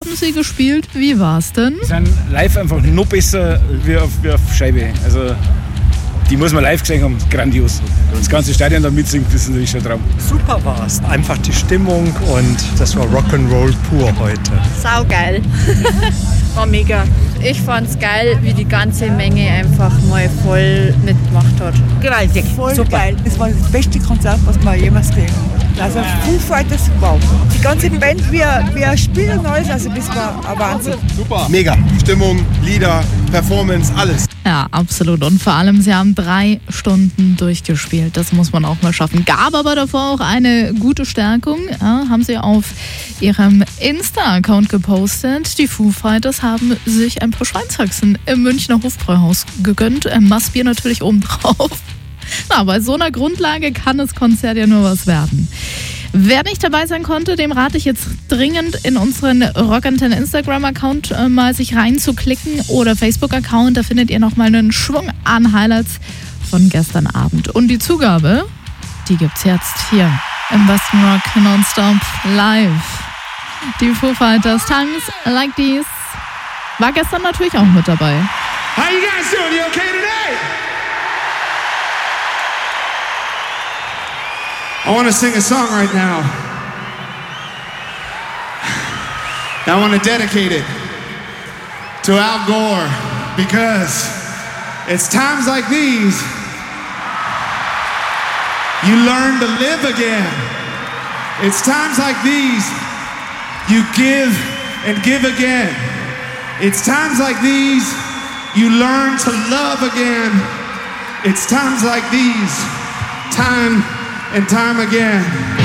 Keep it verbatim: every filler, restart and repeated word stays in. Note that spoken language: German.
haben sie gespielt? Wie war's denn? Die sind live einfach noch besser wie auf, wie auf Scheibe. Also die muss man live gesehen haben, grandios. Das ganze Stadion da mitsingt, das ist natürlich ein Traum. Super war's. Einfach die Stimmung und das war Rock'n'Roll pur heute. Saugeil. War mega. Ich fand's geil, wie die ganze Menge einfach mal voll mitgemacht hat. Gewaltig. Voll super. Geil. Das war das beste Konzert, was wir jemals gesehen haben. Also Foo Fighters, wow. Die ganze Band, wir, wir spielen alles, also das war ein Wahnsinn. Super. Mega. Stimmung, Lieder, Performance, alles. Ja, absolut. Und vor allem, sie haben drei Stunden durchgespielt. Das muss man auch mal schaffen. Gab aber davor auch eine gute Stärkung. Ja, haben sie auf ihrem Insta-Account gepostet. Die Foo Fighters haben sich ein paar Schweinshaxen im Münchner Hofbräuhaus gegönnt. Massbier natürlich obendrauf. Na, bei so einer Grundlage kann das Konzert ja nur was werden. Wer nicht dabei sein konnte, dem rate ich jetzt dringend in unseren Rockantenne Instagram-Account äh, mal sich reinzuklicken oder Facebook-Account. Da findet ihr nochmal einen Schwung an Highlights von gestern Abend. Und die Zugabe, die gibt's jetzt hier im Western Rock Nonstop live. Die Foo Fighters, Tongues Like These, war gestern natürlich auch mit dabei. How you guys doing? You okay today? I want to sing a song right now. I want to dedicate it to Al Gore because it's times like these you learn to live again. It's times like these you give and give again. It's times like these you learn to love again. It's times like these, time and time again.